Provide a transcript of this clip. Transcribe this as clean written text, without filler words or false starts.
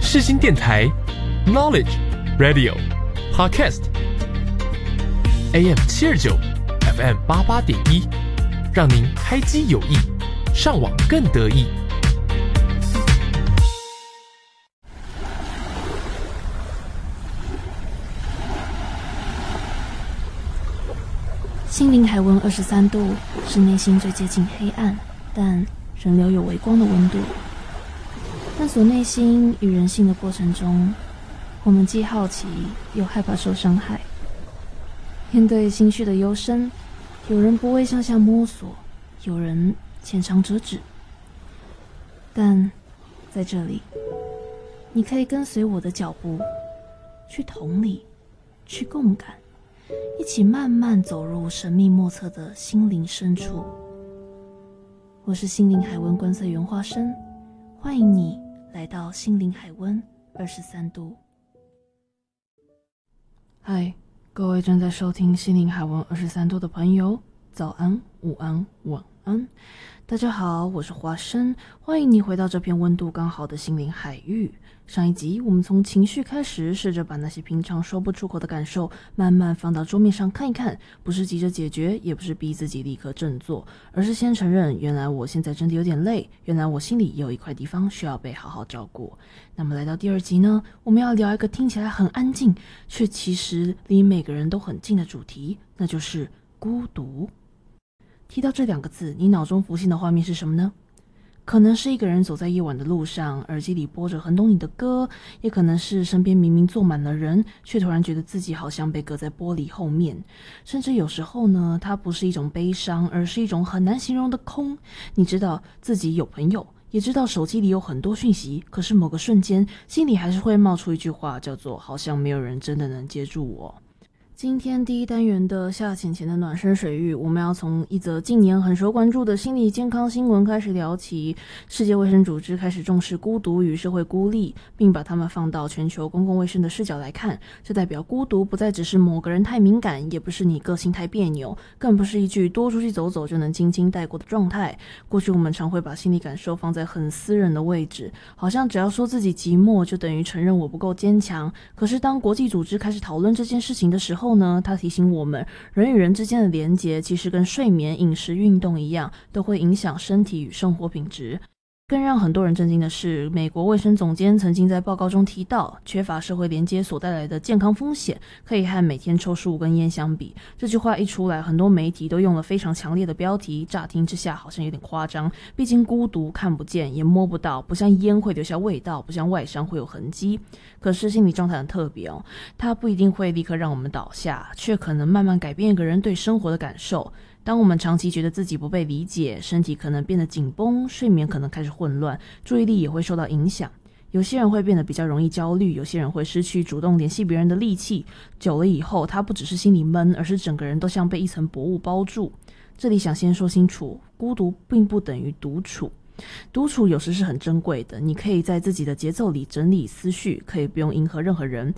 世新电台 Knowledge Radio Podcast AM 729 FM 88.1，让您开机有益，上网更得意。 心灵海温23度，是内心最接近黑暗，但仍留有微光的温度。探索内心与人性的过程中，我们既好奇又害怕受伤害。面对心绪的幽深，有人不畏向下摸索，有人浅尝辄止。但在这里，你可以跟随我的脚步，去同理，去共感，一起慢慢走入神秘莫测的心灵深处。我是心灵海温观测员花生，欢迎你来到心灵海温23度。嗨，各位正在收听心灵海温23度的朋友，早安、午安、晚安。大家好，我是花生，欢迎你回到这片温度刚好的心灵海域。上一集我们从情绪开始，试着把那些平常说不出口的感受慢慢放到桌面上看一看，不是急着解决，也不是逼自己立刻振作，而是先承认原来我现在真的有点累，原来我心里有一块地方需要被好好照顾。那么来到第二集呢，我们要聊一个听起来很安静，却其实离每个人都很近的主题，那就是孤独。提到这两个字，你脑中浮现的画面是什么呢？可能是一个人走在夜晚的路上，耳机里播着很懂你的歌，也可能是身边明明坐满了人，却突然觉得自己好像被隔在玻璃后面。甚至有时候呢，它不是一种悲伤，而是一种很难形容的空。你知道自己有朋友，也知道手机里有很多讯息，可是某个瞬间，心里还是会冒出一句话，叫做好像没有人真的能接住我。今天第一单元的下浅浅的暖身水域，我们要从一则近年很受关注的心理健康新闻开始聊起。世界卫生组织开始重视孤独与社会孤立，并把它们放到全球公共卫生的视角来看。这代表孤独不再只是某个人太敏感，也不是你个性太别扭，更不是一句多出去走走就能轻轻带过的状态。过去我们常会把心理感受放在很私人的位置，好像只要说自己寂寞就等于承认我不够坚强。可是当国际组织开始讨论这件事情的时候呢，它提醒我们，人与人之间的连结其实跟睡眠、饮食、运动一样，都会影响身体与生活品质。更让很多人震惊的是，美国卫生总监曾经在报告中提到，缺乏社会连接所带来的健康风险，可以和每天抽15根烟相比。这句话一出来，很多媒体都用了非常强烈的标题，乍听之下好像有点夸张。毕竟孤独看不见也摸不到，不像烟会留下味道，不像外伤会有痕迹。可是心理状态很特别哦，它不一定会立刻让我们倒下，却可能慢慢改变一个人对生活的感受。当我们长期觉得自己不被理解，身体可能变得紧绷，睡眠可能开始混乱，注意力也会受到影响。有些人会变得比较容易焦虑，有些人会失去主动联系别人的力气。久了以后，他不只是心里闷，而是整个人都像被一层薄雾包住。这里想先说清楚，孤独并不等于独处。独处有时是很珍贵的，你可以在自己的节奏里整理思绪，可以不用迎合任何人，